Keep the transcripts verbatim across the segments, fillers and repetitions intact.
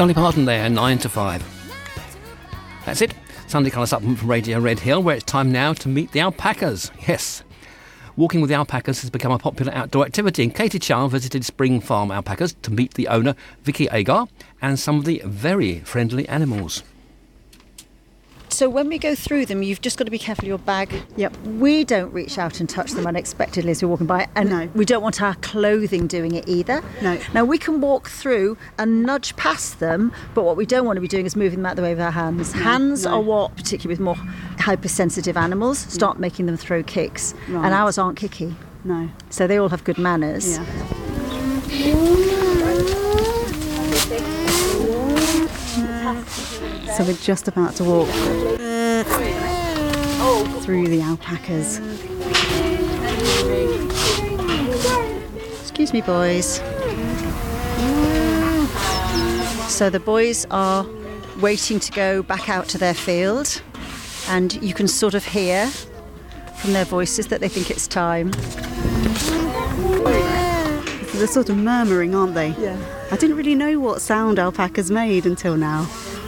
Dolly Parton there, nine to five. That's it. Sunday Colour Supplement from Radio Red Hill, where it's time now to meet the alpacas. Yes. Walking with the alpacas has become a popular outdoor activity, and Katie Chow visited Spring Farm Alpacas to meet the owner, Vicky Agar, and some of the very friendly animals. So when we go through them, you've just got to be careful of your bag. Yep. We don't reach out and touch them unexpectedly as we're walking by, and No. we don't want our clothing doing it either. No. Now, we can walk through and nudge past them, but what we don't want to be doing is moving them out the way with our hands. No, hands no. are what, particularly with more hypersensitive animals, start making them throw kicks. Right. And ours aren't kicky. No. So they all have good manners. Yeah. So we're just about to walk through the alpacas. Excuse me, boys. So the boys are waiting to go back out to their field, and you can sort of hear from their voices that they think it's time. So they're sort of murmuring, aren't they? Yeah. I didn't really know what sound alpacas made until now.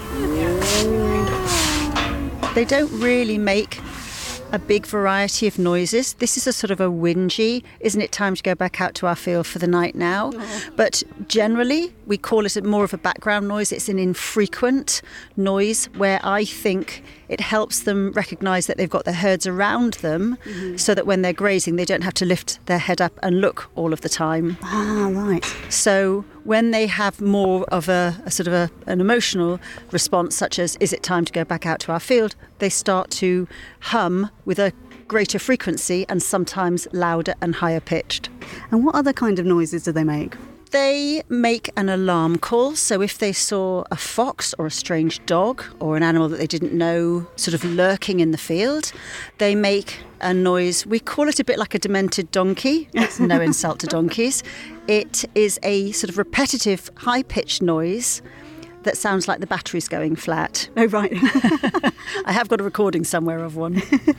They don't really make a big variety of noises. This is a sort of a whingy, isn't it time to go back out to our field for the night now? Oh. But generally, we call it more of a background noise. It's an infrequent noise where I think it helps them recognise that they've got their herds around them, mm-hmm. so that when they're grazing, they don't have to lift their head up and look all of the time. Ah, right. So when they have more of a, a sort of a, an emotional response, such as, is it time to go back out to our field, they start to hum with a greater frequency and sometimes louder and higher pitched. And what other kind of noises do they make? They make an alarm call. So if they saw a fox or a strange dog or an animal that they didn't know sort of lurking in the field, they make a noise. We call it a bit like a demented donkey. It's no insult to donkeys. It is a sort of repetitive, high-pitched noise that sounds like the battery's going flat. Oh, right. I have got a recording somewhere of one.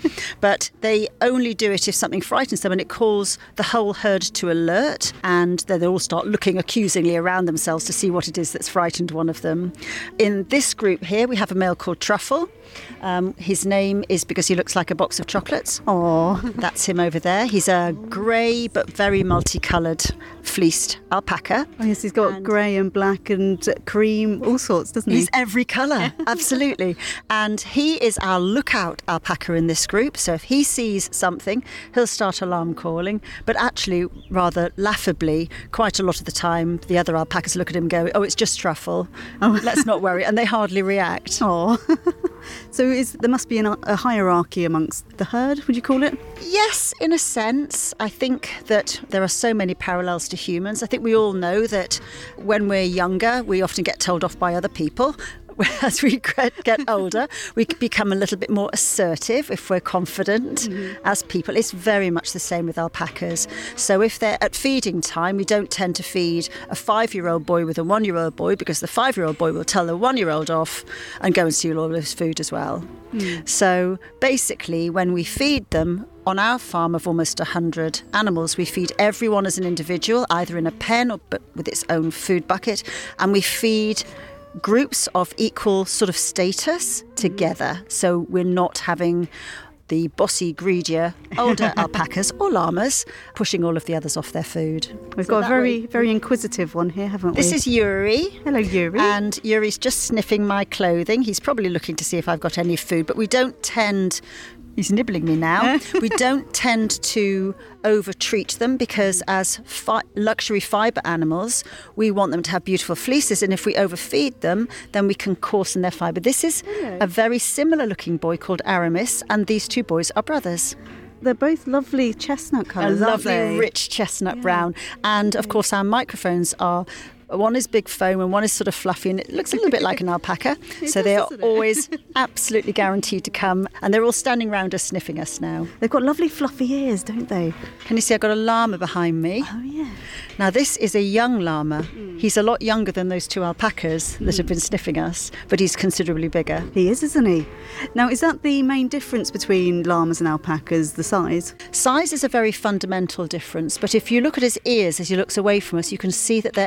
But they only do it if something frightens them, and it calls the whole herd to alert, and then they all start looking accusingly around themselves to see what it is that's frightened one of them. In this group here, we have a male called Truffle. Um, his name is because he looks like a box of chocolates. Oh, That's him over there. He's a grey but very multicoloured fleeced alpaca. oh yes, he's got And- grey and black and cream, all sorts, doesn't he? He's every colour, absolutely. And he is our lookout alpaca in this group. So if he sees something, he'll start alarm calling. But actually, rather laughably, quite a lot of the time, the other alpacas look at him and go, oh, it's just Truffle. Oh. Let's not worry. And they hardly react. Oh. So is, there must be an, a hierarchy amongst the herd, would you call it? Yes, in a sense. I think that there are so many parallels to humans. I think we all know that when we're younger, we often get told off by other people. As we get older, we become a little bit more assertive if we're confident mm-hmm. as people. It's very much the same with alpacas. So if they're at feeding time, we don't tend to feed a five-year-old boy with a one-year-old boy, because the five-year-old boy will tell the one-year-old off and go and steal all of his food as well. Mm. So basically, when we feed them, on our farm of almost one hundred animals, we feed everyone as an individual, either in a pen or but with its own food bucket, and we feed groups of equal sort of status together. So we're not having the bossy, greedier, older alpacas or llamas pushing all of the others off their food. We've So got a that very, way- very inquisitive one here, haven't we? This is Yuri. Hello, Yuri. And Yuri's just sniffing my clothing. He's probably looking to see if I've got any food, but we don't tend... He's nibbling me now. We don't tend to over-treat them because as fi- luxury fibre animals, we want them to have beautiful fleeces, and if we overfeed them, then we can coarsen their fibre. This is Hello. a very similar-looking boy called Aramis, and these two boys are brothers. They're both lovely chestnut A colours, aren't lovely, they? rich chestnut Yeah. brown. And, of course, our microphones are... One is big foam and one is sort of fluffy, and it looks a little bit like an alpaca. So does, they are doesn't it? always absolutely guaranteed to come, and they're all standing round us sniffing us now. They've got lovely fluffy ears, don't they? Can you see I've got a llama behind me? Oh, yeah. Now this is a young llama. He's a lot younger than those two alpacas that have been sniffing us, but he's considerably bigger. He is, isn't he? Now, is that the main difference between llamas and alpacas, the size? Size is a very fundamental difference, but if you look at his ears as he looks away from us, you can see that they're asymmetrical.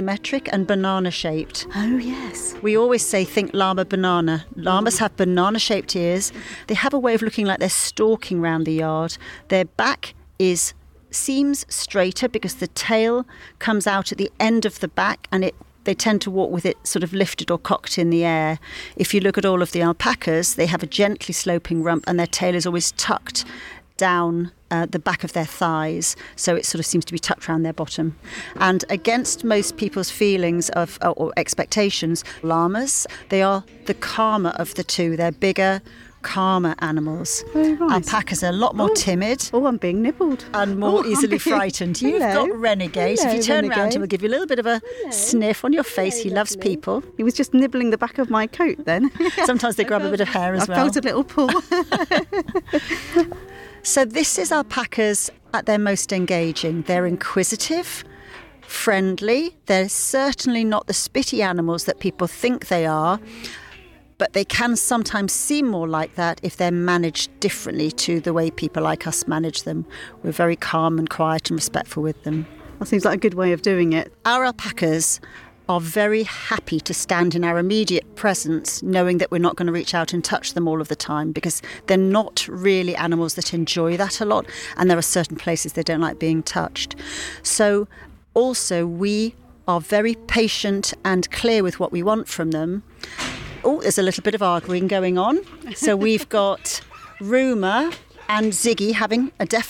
geometric and banana-shaped. Oh, yes. We always say, think llama banana. Llamas have banana-shaped ears. They have a way of looking like they're stalking round the yard. Their back is seems straighter because the tail comes out at the end of the back, and it they tend to walk with it sort of lifted or cocked in the air. If you look at all of the alpacas, they have a gently sloping rump, and their tail is always tucked down uh, the back of their thighs, so it sort of seems to be tucked around their bottom. And against most people's feelings of or, or expectations, llamas, they are the calmer of the two. They're bigger, calmer animals. Very nice. Alpacas are a lot more Oh. timid Oh, I'm being nibbled. and more Oh, I'm easily being- frightened. You've Hello. got Renegade. Hello, if you turn around, Renegade. he will give you a little bit of a sniff on your face. Very he loves lovely. people. He was just nibbling the back of my coat then. Sometimes they grab a bit of hair as I well. felt a little pull. So this is alpacas at their most engaging. They're inquisitive, friendly. They're certainly not the spitty animals that people think they are, but they can sometimes seem more like that if they're managed differently to the way people like us manage them. We're very calm and quiet and respectful with them. That seems like a good way of doing it. Our alpacas are very happy to stand in our immediate presence, knowing that we're not going to reach out and touch them all of the time, because they're not really animals that enjoy that a lot, and there are certain places they don't like being touched. So also we are very patient and clear with what we want from them. Oh, there's a little bit of arguing going on. So we've got Rumour and Ziggy having a definite